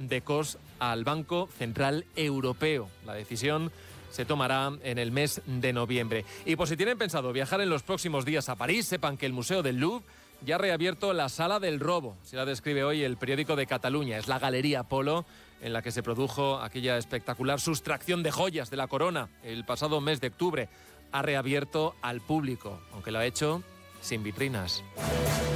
de Kos al Banco Central Europeo. La decisión se tomará en el mes de noviembre. Y por si tienen pensado viajar en los próximos días a París, sepan que el Museo del Louvre ya ha reabierto la Sala del Robo. Se la describe hoy el periódico de Cataluña. Es la Galería Polo en la que se produjo aquella espectacular sustracción de joyas de la corona el pasado mes de octubre. Ha reabierto al público, aunque lo ha hecho sin vitrinas.